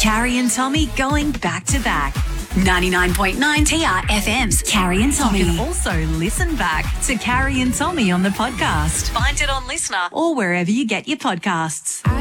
Carrie and Tommy going back to back. 99.9 TRFM's Carrie and Tommy. You can also listen back to Carrie and Tommy on the podcast. Find it on Listener or wherever you get your podcasts.